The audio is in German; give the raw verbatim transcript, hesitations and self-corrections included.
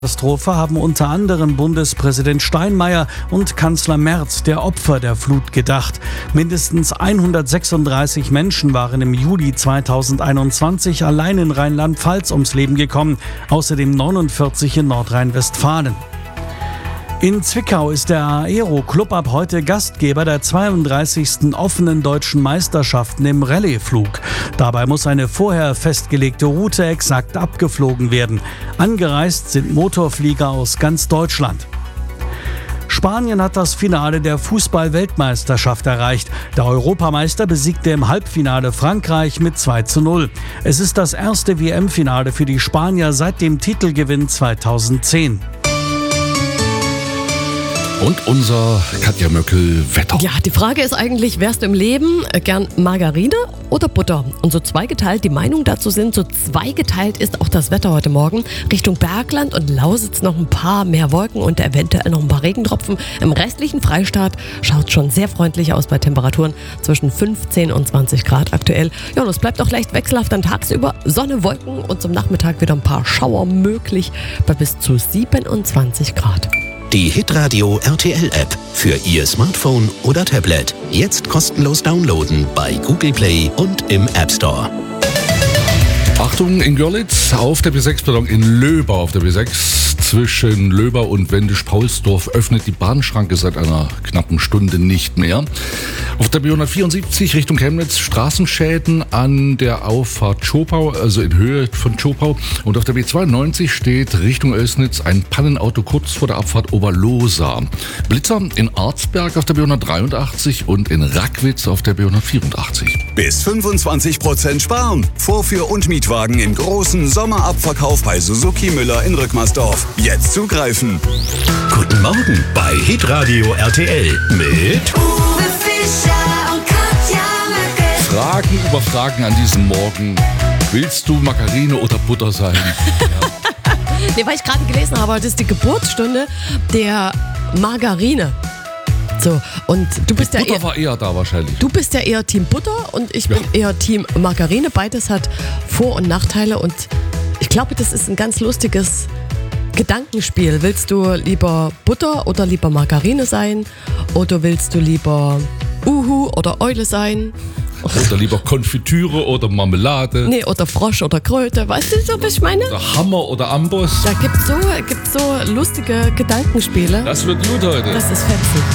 Katastrophe haben unter anderem Bundespräsident Steinmeier und Kanzler Merz der Opfer der Flut gedacht. Mindestens hundertsechsunddreißig Menschen waren im Juli zweitausendeinundzwanzig allein in Rheinland-Pfalz ums Leben gekommen, außerdem neunundvierzig in Nordrhein-Westfalen. In Zwickau ist der Aero Club ab heute Gastgeber der zweiunddreißigsten offenen deutschen Meisterschaften im Rallyeflug. Dabei muss eine vorher festgelegte Route exakt abgeflogen werden. Angereist sind Motorflieger aus ganz Deutschland. Spanien hat das Finale der Fußball-Weltmeisterschaft erreicht. Der Europameister besiegte im Halbfinale Frankreich mit zwei zu null. Es ist das erste W M-Finale für die Spanier seit dem Titelgewinn zweitausendzehn. Und unser Katja Möckel-Wetter. Ja, die Frage ist eigentlich, wärst du im Leben gern Margarine oder Butter? Und so zweigeteilt, die Meinungen dazu sind, so zweigeteilt ist auch das Wetter heute Morgen. Richtung Bergland und Lausitz noch ein paar mehr Wolken und eventuell noch ein paar Regentropfen. Im restlichen Freistaat schaut es schon sehr freundlich aus bei Temperaturen zwischen fünfzehn und zwanzig Grad aktuell. Ja, und es bleibt auch leicht wechselhaft dann tagsüber. Sonne, Wolken und zum Nachmittag wieder ein paar Schauer möglich bei bis zu siebenundzwanzig Grad. Die Hitradio R T L-App für Ihr Smartphone oder Tablet. Jetzt kostenlos downloaden bei Google Play und im App Store. Achtung, in Görlitz auf der B sechs, pardon, in Löber auf der B sechs zwischen Löber und Wendisch-Paulsdorf öffnet die Bahnschranke seit einer knappen Stunde nicht mehr. Auf der B hundertvierundsiebzig Richtung Chemnitz Straßenschäden an der Auffahrt Zschopau, also in Höhe von Zschopau. Und auf der B zweiundneunzig steht Richtung Oelsnitz ein Pannenauto kurz vor der Abfahrt Oberlosa. Blitzer in Arzberg auf der B hundertdreiundachtzig und in Rackwitz auf der B hundertvierundachtzig. Bis fünfundzwanzig Prozent sparen. Vorführ- und Mietwagen im großen Sommerabverkauf bei Suzuki Müller in Rückmersdorf. Jetzt zugreifen. Guten Morgen bei Hitradio R T L mit Uwe Fischer und Katja Möckel. Fragen über Fragen an diesem Morgen. Willst du Margarine oder Butter sein? Nee, weil ich gerade gelesen habe, heute ist die Geburtsstunde der Margarine. So, und du bist Die ja Butter eher, war eher da wahrscheinlich. du bist ja eher Team Butter und ich Ja. bin eher Team Margarine. Beides hat Vor- und Nachteile und ich glaube, das ist ein ganz lustiges Gedankenspiel. Willst du lieber Butter oder lieber Margarine sein? Oder willst du lieber Uhu oder Eule sein? Oder lieber Konfitüre oder Marmelade. Nee, oder Frosch oder Kröte. Weißt du so, was ich meine? Oder Hammer oder Amboss. Da gibt's so, gibt's so lustige Gedankenspiele. Das wird gut heute. Das ist fetzig.